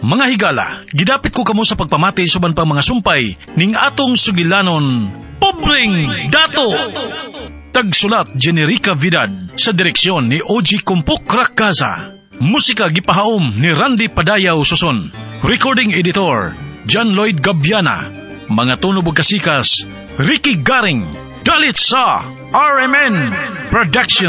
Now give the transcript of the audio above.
Mga higala, gidapit ko kamo sa pagpamati suban pang mga sumpay ning atong sugilanon, Pobreng Dato! Tagsulat Generica Vidad sa direksyon ni OG Kumpok Rakaza. Musika gipahaom ni Randy Padayaw Suson. Recording editor John Lloyd Gabiana. Mga tunog ug kasikas Ricky Garing. Dalit sa RMN Production.